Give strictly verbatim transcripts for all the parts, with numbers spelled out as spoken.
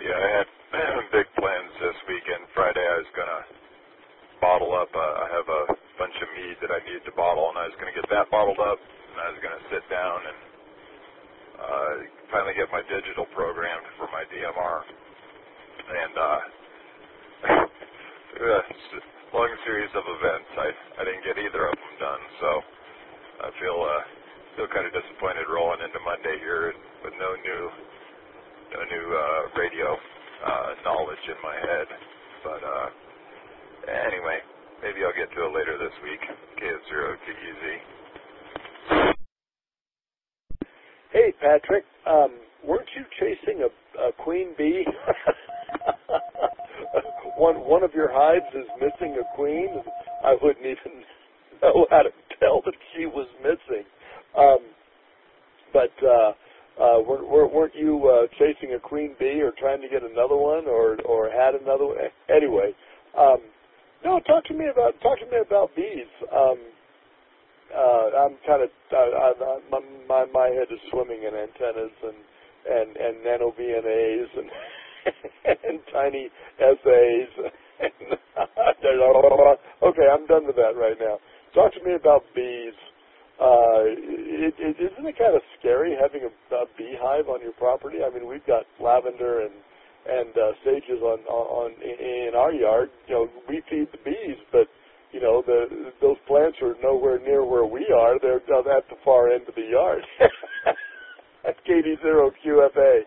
Yeah, I had big plans this weekend. Friday I was going to bottle up. Uh, I have a bunch of mead that I needed to bottle, and I was going to get that bottled up, and I was going to sit down and uh, finally get my digital programmed for my D M R. And uh, it's a long series of events. I, I didn't get either of them done, so I feel uh, feel kind of disappointed rolling into Monday here with no new no new uh, radio uh, knowledge in my head. But uh, anyway, maybe I'll get to it later this week. K F zero T E Z. Hey, Patrick, um, weren't you chasing a, a queen bee? one one of your hives is missing a queen. I wouldn't even know how to tell that she was missing. Um, but uh, uh, weren't, weren't you uh, chasing a queen bee or trying to get another one, or or had another one? Anyway, um, no. Talk to me about talk to me about bees. Um, Uh, I'm kind of, uh, I, my, my my head is swimming in antennas and and and nano V N As and and tiny S As. Okay, I'm done with that right now. Talk to me about bees. Uh, it, it, isn't it kind of scary having a, a beehive on your property? I mean, we've got lavender and and uh, sages on on in our yard. You know, we feed the bees, but you know, the, those plants are nowhere near where we are. They're at the far end of the yard. That's K D zero Q F A.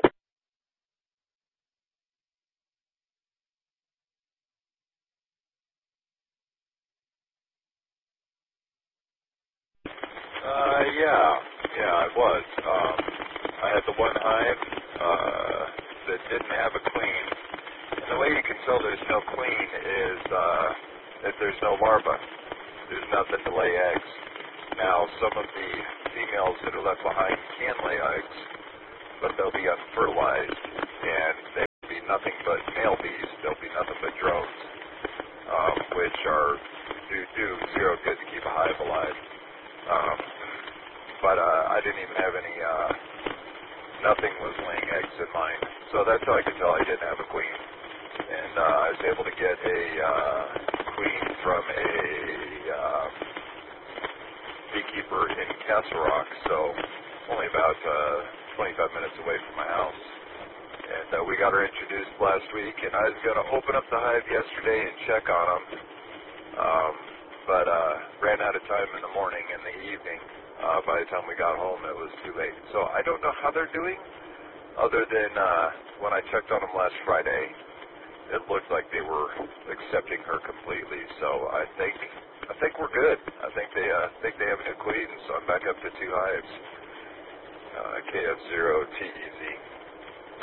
Uh, yeah, yeah, I was. Um, I had the one hive uh, that didn't have a queen. And the way you can tell there's no queen is uh, that there's no larva. There's nothing to lay eggs. Now, some of the females that are left behind can lay eggs, but they'll be unfertilized, and they'll be nothing but male bees. They'll be nothing but drones, um, which are do do zero good to keep a hive alive. Um, but uh, I didn't even have any. Uh, nothing was laying eggs in mine, so that's how I could tell I didn't have a queen. And uh, I was able to get a uh, queen from a uh, beekeeper in Castle Rock, so only about uh, twenty-five minutes away from my house. And uh, we got her introduced last week, and I was going to open up the hive yesterday and check on them, um, but uh, ran out of time in the morning and the evening. Uh, by the time we got home, it was too late. So I don't know how they're doing, other than uh, when I checked on them last Friday. It looked like they were accepting her completely, so I think I think we're good. I think they uh, think they have a new queen, so I'm back up to two hives. Uh, K F zero T E Z.